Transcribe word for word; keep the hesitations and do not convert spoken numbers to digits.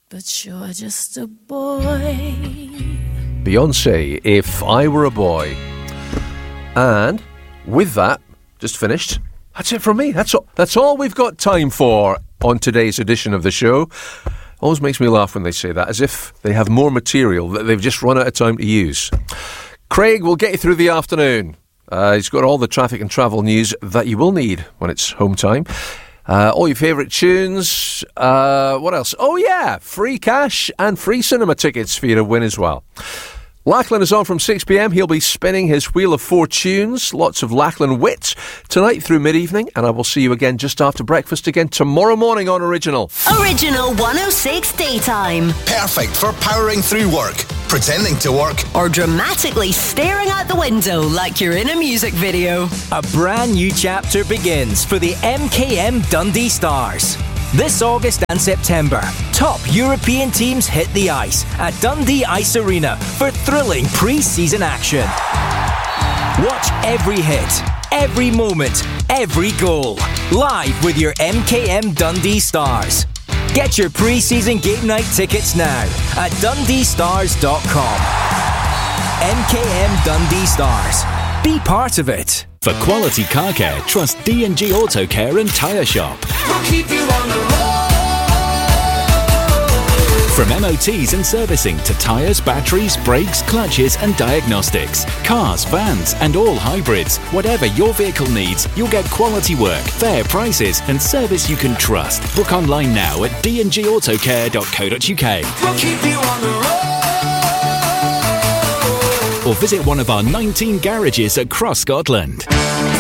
but you're just a boy. Beyonce, If I Were a Boy. And with that, just finished. That's it from me. That's all, that's all we've got time for on today's edition of the show. Always makes me laugh when they say that, as if they have more material that they've just run out of time to use. Craig will get you through the afternoon. Uh, he's got all the traffic and travel news that you will need when it's home time. Uh, all your favourite tunes. Uh, what else? Oh, yeah, free cash and free cinema tickets for you to win as well. Lachlan is on from six p.m. He'll be spinning his Wheel of Four tunes. Lots of Lachlan wit tonight through mid-evening. And I will see you again just after breakfast again tomorrow morning on Original. Original one oh six Daytime. Perfect for powering through work, pretending to work, or dramatically staring out the window like you're in a music video. A brand new chapter begins for the M K M Dundee Stars. This August and September, top European teams hit the ice at Dundee Ice Arena for thrilling pre-season action. Watch every hit, every moment, every goal, live with your M K M Dundee Stars. Get your pre-season game night tickets now at dundee stars dot com. M K M Dundee Stars. Be part of it. For quality car care, trust D and G Auto Care and Tyre Shop. We'll keep you on the road. From M O Ts and servicing to tyres, batteries, brakes, clutches and diagnostics. Cars, vans and all hybrids. Whatever your vehicle needs, you'll get quality work, fair prices and service you can trust. Book online now at d and g autocare dot co dot u k. We'll keep you on the road. Or visit one of our nineteen garages across Scotland.